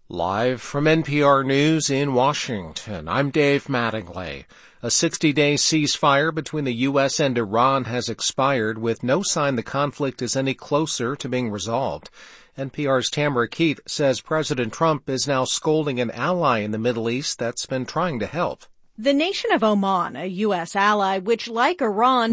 Live from NPR News in Washington, I'm Dave Mattingly. A 60-day ceasefire between the U.S. and Iran has expired with no sign the conflict is any closer to being resolved. NPR's Tamara Keith says President Trump is now scolding an ally in the Middle East that's been trying to help. The nation of Oman, a U.S. ally, which, like Iran,